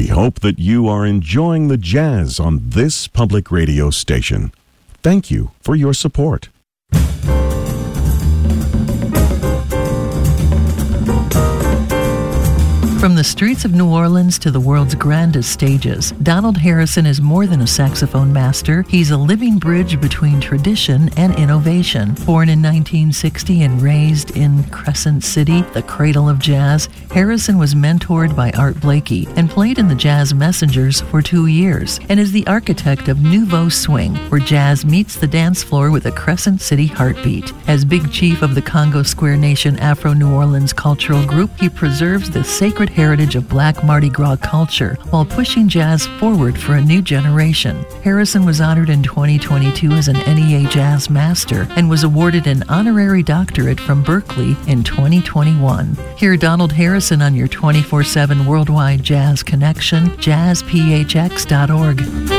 hope that you are enjoying the jazz on this public radio station. Thank you for your support. From the streets of New Orleans to the world's grandest stages, Donald Harrison is more than a saxophone master. He's a living bridge between tradition and innovation. Born in 1960 and raised in Crescent City, the cradle of jazz, Harrison was mentored by Art Blakey and played in the Jazz Messengers for 2 years, and is the architect of Nouveau Swing, where jazz meets the dance floor with a Crescent City heartbeat. As Big Chief of the Congo Square Nation Afro-New Orleans Cultural Group, he preserves the sacred heritage of Black Mardi Gras culture while pushing jazz forward for a new generation. Harrison was honored in 2022 as an NEA Jazz Master and was awarded an honorary doctorate from Berkeley in 2021. Hear Donald Harrison on your 24/7 worldwide jazz connection, jazzphx.org.